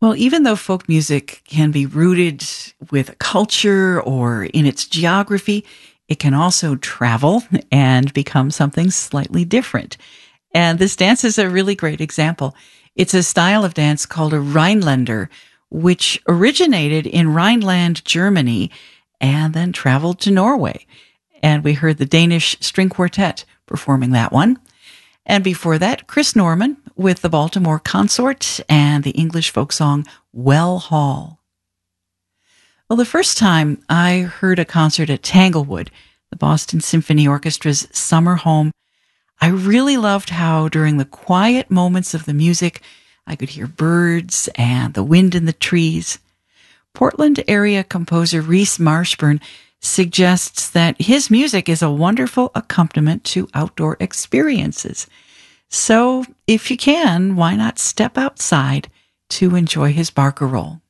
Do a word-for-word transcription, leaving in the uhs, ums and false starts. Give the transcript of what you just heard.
Well, even though folk music can be rooted with a culture or in its geography, it can also travel and become something slightly different. And this dance is a really great example. It's a style of dance called a Rhinelander, which originated in Rhineland, Germany, and then traveled to Norway. And we heard the Danish String Quartet performing that one. And before that, Chris Norman with the Baltimore Consort and the English folk song Well Hall. Well, the first time I heard a concert at Tanglewood, the Boston Symphony Orchestra's summer home, I really loved how during the quiet moments of the music, I could hear birds and the wind in the trees. Portland area composer Reese Marshburn suggests that his music is a wonderful accompaniment to outdoor experiences. So, if you can, why not step outside to enjoy his barcarolle?